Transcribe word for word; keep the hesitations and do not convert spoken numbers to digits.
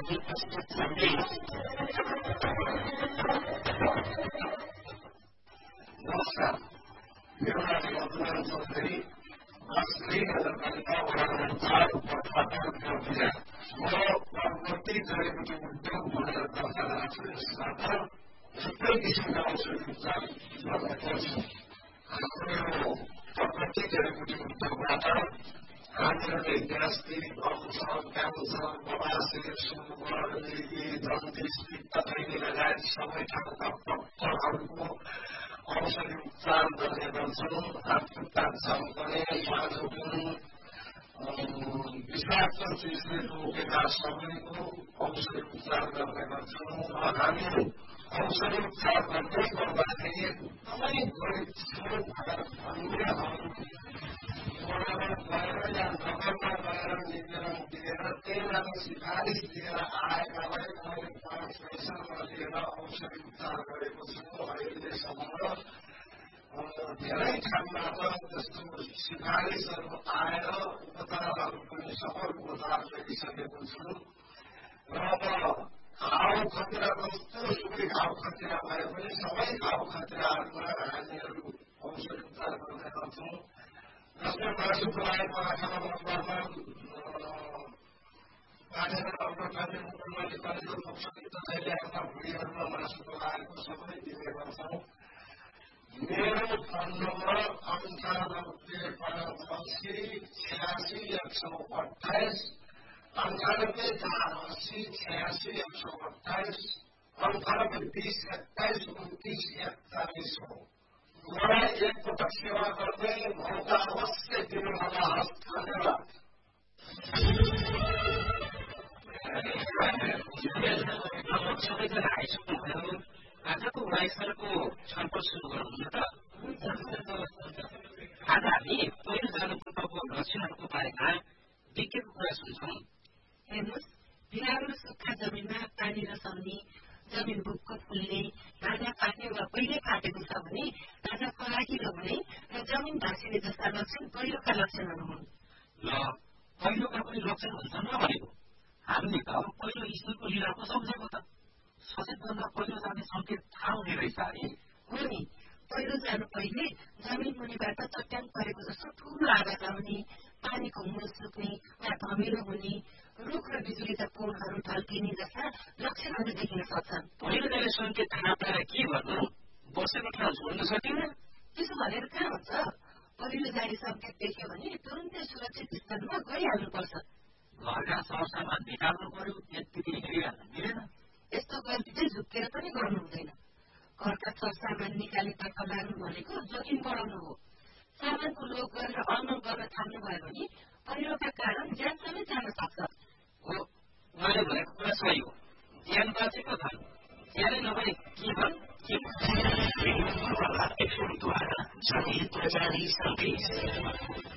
लागि प्रस्तुत सन्देश। नमस्कार, मेरो नाम रघुनाथ चौधरी, वास्तै नगरपालिका वडा नम्बर चार उपप्रधान प्रक्रिया। म प्रगति जडीबुटी उद्योग भनेर दर्ता राख्छु। यसबाट थुप्रै किसिमका औषधि उपचार गर्ने गर्छु। हाम्रो प्रगति जडीबुटी उद्योगबाट हामीहरूले gastric, ulcer, cancer, बवासिर, sugar, मृगी, jaundice, पित्त थैली लगायत सबै ठाउँका पक्करहरूको औषधि उपचार गर्ने गर्छौँ। हातखुट्टा झम्कने, श्वास उठ्नु, विषाक्त चिजले रोकेका सबैको औषधि उपचार गर्ने गर्छौँ। र हामी औषधि उपचार गर्दै गर्दाखेरि एकदमै गरिब छौँ भनेर भन्नेहरू वडामा गएर या नगरमा गएर निवेदन दिएर त्यहीबाट सिफारिस दिएर आएकालाई मैले पाँच पैसामा लिएर औषधि उपचार गरेको छु। अहिलेसम्म धेरै ठाउँबाट त्यस्तो सिफारिसहरू आएर उपचारहरू पनि सफल उपचार गरिसकेको छु। र अब घाउ खतिरा कस्तो सुकै घाउ खतिरा भए पनि सबै घाउ खतिराहरूमा हामीहरू औषधि उपचार गर्ने गर्छौँ। जसले मासु पकाएको आँखामा मकरमा काटेर डाक्टर खाने मुखमा निकालेको नोक्सानित थैलीहरूमा भुँडीहरूमा मासु पकाएको सबै दिने गर्छौँ। मेरो फोन नम्बर अन्ठानब्बे पाँच असी छ्यासी एक सौ अठाइस, अन्ठानब्बे चार असी छ्यासी एक सौ अठाइस, अन्ठानब्बे बिस एक्काइस उन्तिस एकचालिस हो। मलाई एकपटक सेवा गर्दै मौका अवश्य दिनुहोला। धन्यवाद। सबैजना आइसक्नुभयो। आजको वाइसरको छलफल सुरु गरौँ न त। आज हामी पहिरो जानुपर्दाको लक्षणहरूको बारेमा विज्ञको कुरा सुन्छौँ। हेर्नुहोस्, बिरालो सुक्खा जमिनमा पानी रसाउने, जमिन भुक्क फुल्ने, ताजा पाक्ने वा पहिले फाटेको छ भने ताजा फराकिलो हुने र जमिन भाँसिने जस्ता लक्षण पहिरोका लक्षणहरू हुन्। ल, पहिरोका पनि लक्षण हुन्छन् र भनेको। हामीले त अब पहिलो स्कुलको लिएर पो सम्झेको त। सचेतभन्दा पहिरो जाने सङ्केत थाहा हुने रहेछ अरे। हो नि, पहिरो जानु पहिले जमिन मुनिबाट चट्याङ परेको जस्तो ठुलो आवाज आउने, पानीको मुख सुक्ने वा धमिलो हुने, रुख र बिजुलीका पोलहरू ढल्किने जस्ता लक्षणहरू देखिन सक्छन्। पहिरो जाने सङ्केत थाहा पाएर के गर्नु? बसेको ठाउँ छोड्न सकिन्न? त्यसो भनेर कहाँ हुन्छ? पहिरो जाने सङ्केत देख्यो भने तुरुन्तै सुरक्षित स्थानमा गइहाल्नुपर्छ। घरका सरसामान निकाल्नु पर्यो, यत्तिकै हेरिहाल्नु मिलेन। यस्तो गल्ती चाहिँ झुक्केर पनि गर्नु हुँदैन। घरका सरसामान निकालेतर्फ लाग्नु भनेको जोखिम बढाउनु हो। सामानको लोभ गरेर अनमन गर्न थाल्नुभयो भने पहिरोका कारण ज्यान समेत जान सक्छ। हो, मैले भनेको कुरा सही हो। ज्यान बाँचेको धन, ज्यानै नभए के भन् के जनहित प्रचारी सन्देश।